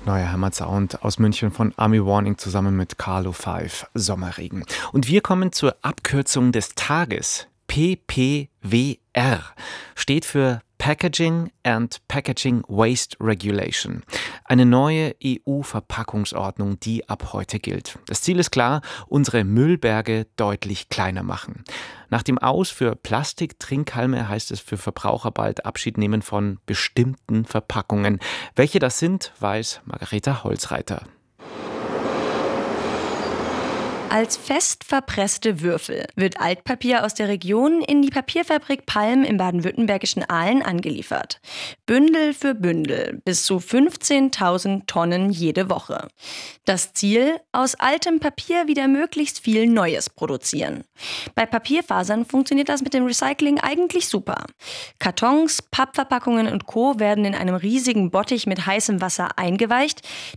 Neuer Heimatsound aus München von Army Warning zusammen mit Carlo 5, Sommerregen. Und wir kommen zur Abkürzung des Tages. PPWR steht für Packaging and Packaging Waste Regulation. Eine neue EU-Verpackungsordnung, die ab heute gilt. Das Ziel ist klar, unsere Müllberge deutlich kleiner machen. Nach dem Aus für Plastik-Trinkhalme heißt es für Verbraucher bald Abschied nehmen von bestimmten Verpackungen. Welche das sind, weiß Margareta Holzreiter. Als fest verpresste Würfel wird Altpapier aus der Region in die Papierfabrik Palm im baden-württembergischen Aalen angeliefert. Bündel für Bündel, bis zu 15.000 Tonnen jede Woche. Das Ziel: aus altem Papier wieder möglichst viel Neues produzieren. Bei Papierfasern funktioniert das mit dem Recycling eigentlich super. Kartons, Pappverpackungen und Co. werden in einem riesigen Bottich mit heißem Wasser eingeweicht.